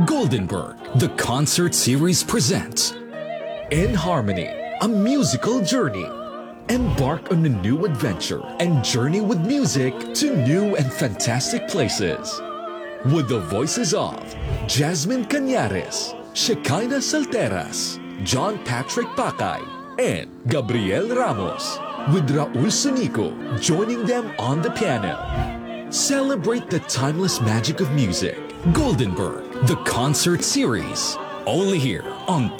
Goldenberg, the concert series presents In Harmony, a musical journey. Embark on a new adventure and journey with music to new and fantastic places. With the voices of Jasmine Cañares, Shekinah Salteras, John Patrick Pacay, and Gabriel Ramos, with Raul Sunico joining them on the piano. Celebrate the timeless magic of music. Goldenberg, the concert series. Only here on